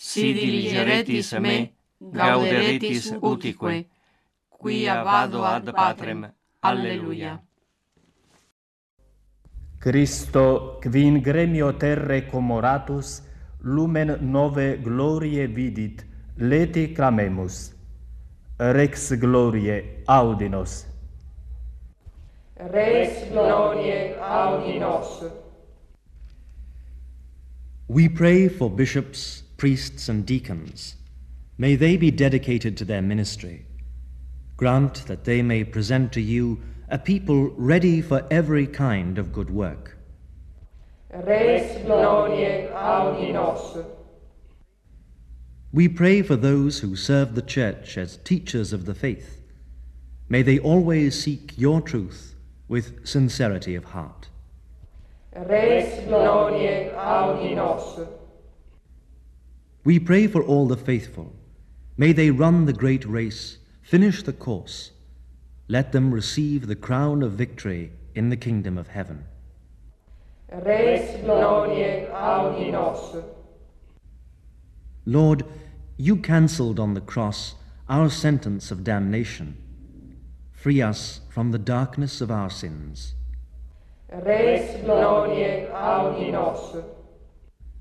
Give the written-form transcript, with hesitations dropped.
si diligeretis me, gauderetis utique, quia vado ad Patrem. Alleluia. Christo, qui in gremio terrae comoratus, lumen nove gloriae vidit, leti clamemus. Rex gloriae audi nos. Rex gloriae audi nos. We pray for bishops, priests, and deacons. May they be dedicated to their ministry. Grant that they may present to you a people ready for every kind of good work. Rex gloriae audi nos. We pray for those who serve the Church as teachers of the faith. May they always seek your truth with sincerity of heart. Rex gloriae audi nos. We pray for all the faithful. May they run the great race, finish the course. Let them receive the crown of victory in the kingdom of heaven. Rex gloriae audi nos. Lord, you cancelled on the cross our sentence of damnation. Free us from the darkness of our sins. Rex gloriae audi nos.